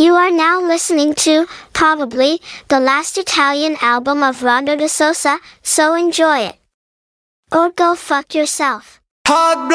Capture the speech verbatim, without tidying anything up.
You are now listening to, probably, the last Italian album of Rondo de Sosa, so enjoy it. Or go fuck yourself.